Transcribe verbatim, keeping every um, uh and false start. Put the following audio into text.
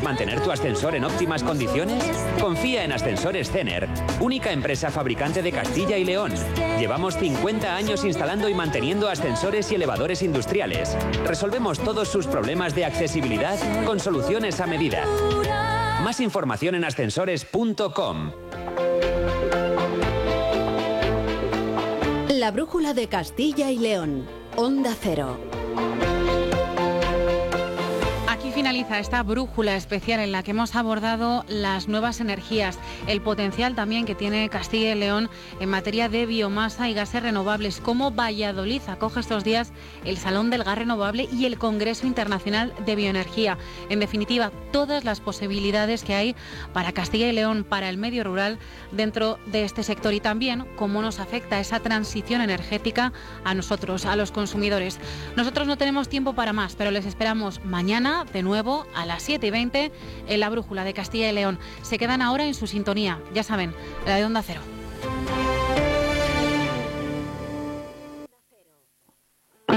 mantener tu ascensor en óptimas condiciones? Confía en Ascensores Cener, única empresa fabricante de Castilla y León. Llevamos cincuenta años instalando y manteniendo ascensores y elevadores industriales. Resolvemos todos sus problemas de accesibilidad con soluciones a medida. Más información en ascensores punto com. La brújula de Castilla y León. Onda Cero. Aquí finaliza esta brújula especial en la que hemos abordado las nuevas energías, el potencial también que tiene Castilla y León en materia de biomasa y gases renovables, cómo Valladolid acoge estos días el Salón del Gas Renovable y el Congreso Internacional de Bioenergía. En definitiva, todas las posibilidades que hay para Castilla y León, para el medio rural dentro de este sector, y también cómo nos afecta esa transición energética a nosotros, a los consumidores. Nosotros no tenemos tiempo para más, pero les esperamos mañana de nuevo a las siete y veinte en la brújula de Castilla y León. Se quedan ahora en su sintonía, ya saben, la de Onda Cero.